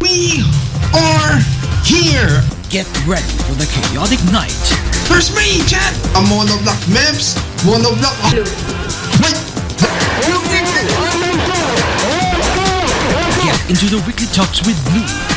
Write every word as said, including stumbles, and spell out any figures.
We are here! Get ready for the chaotic night. Where's me, chat? A monoblock Mems? Monoblock... Wait! Get into the weekly talks with Blue.